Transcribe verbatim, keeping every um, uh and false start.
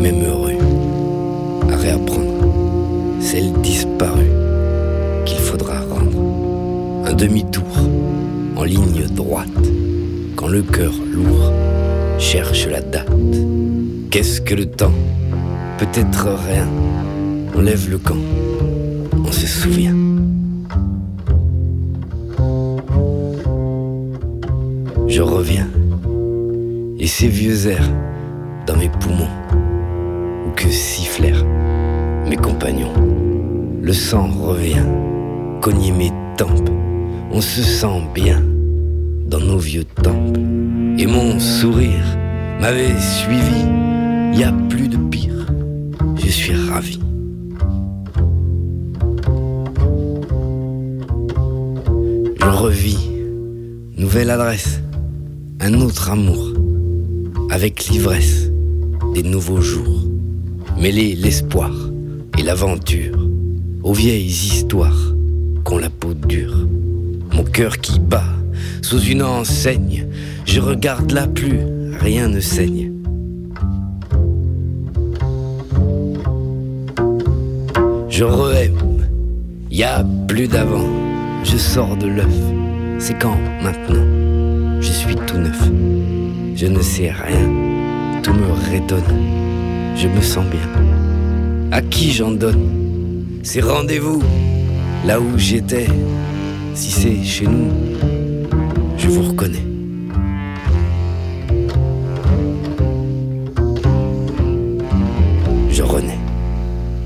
même heureux, à réapprendre celle disparue qu'il faudra rendre. Un demi-tour en ligne droite, quand le cœur lourd cherche la date. Qu'est-ce que le temps? Peut-être rien. On lève le camp, on se souvient. Je reviens, et ces vieux airs dans mes poumons, ou que sifflèrent mes compagnons. Le sang revient, cogner mes tempes, on se sent bien dans nos vieux temples. Et mon sourire m'avait suivi, y a plus de pire, je suis ravi. Je revis, nouvelle adresse, un autre amour, avec l'ivresse des nouveaux jours, mêler l'espoir et l'aventure aux vieilles histoires qu'ont la peau dure. Mon cœur qui bat sous une enseigne, je regarde là plus, rien ne saigne. Je re-aime, y a plus d'avant, je sors de l'œuf, c'est quand maintenant, je suis tout neuf, je ne sais rien, tout me rétonne, je me sens bien. À qui j'en donne ces rendez-vous, là où j'étais, si c'est chez nous, je vous reconnais.